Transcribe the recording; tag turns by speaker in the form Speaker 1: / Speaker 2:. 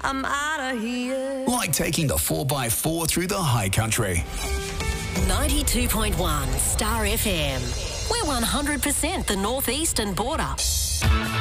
Speaker 1: I'm out of here.
Speaker 2: Like taking the 4x4 through the high country.
Speaker 3: 92.1 Star FM. We're 100% the northeastern border.